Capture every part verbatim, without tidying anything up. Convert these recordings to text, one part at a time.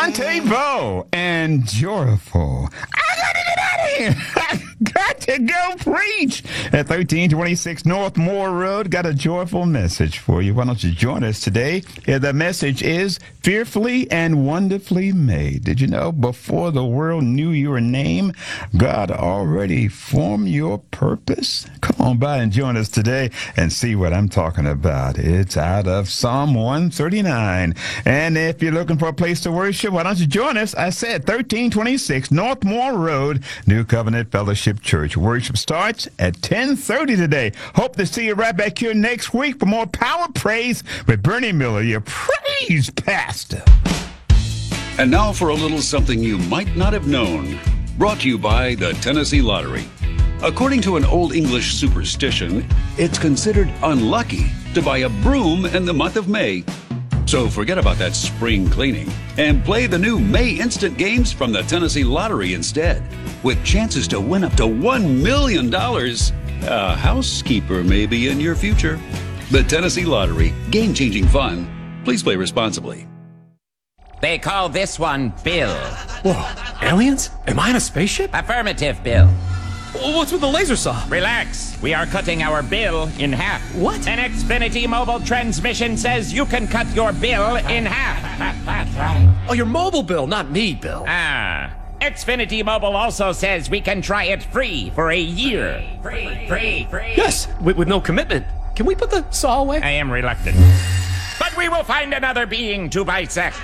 Montebo and Joyful. I gotta get out of here. I got to go preach at thirteen twenty-six North Moore Road. Got a joyful message for you. Why don't you join us today? Yeah, the message is fearfully and wonderfully made. Did you know before the world knew your name, God already formed your purpose? Come on by and join us today and see what I'm talking about. It's out of Psalm one thirty-nine. And if you're looking for a place to worship, why don't you join us? I said thirteen twenty-six North Moore Road, New Covenant Fellowship Church. Worship starts at ten thirty today. Hope to see you right back here next week for more Power Praise with Bernie Miller, your praise pastor. And now for a little something you might not have known. Brought to you by the Tennessee Lottery. According to an Old English superstition, it's considered unlucky to buy a broom in the month of May. So forget about that spring cleaning and play the new May Instant Games from the Tennessee Lottery instead, with chances to win up to one million dollars. A housekeeper may be in your future. The Tennessee Lottery, game-changing fun. Please play responsibly. They call this one Bill. Whoa, aliens? Am I in a spaceship? Affirmative, Bill. Well, what's with the laser saw? Relax. We are cutting our bill in half. What? An Xfinity mobile transmission says you can cut your bill in half. Oh, your mobile bill, not me, Bill. Ah. Xfinity Mobile also says we can try it free for a year. Free, free, free. Yes, with, with no commitment. Can we put the saw away? I am reluctant. But we will find another being to bisect.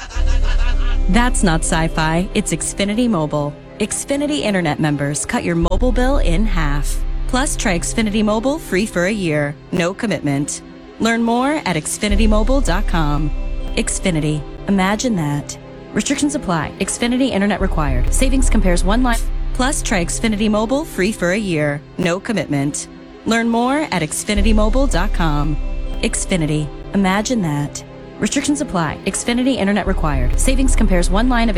That's not sci-fi, it's Xfinity Mobile. Xfinity Internet members cut your mobile bill in half. Plus, try Xfinity Mobile free for a year. No commitment. Learn more at Xfinity Mobile dot com. Xfinity. Imagine that. Restrictions apply. Xfinity Internet required. Savings compares one line. Plus, try Xfinity Mobile free for a year. No commitment. Learn more at Xfinity Mobile dot com. Xfinity. Imagine that. Restrictions apply. Xfinity Internet required. Savings compares one line of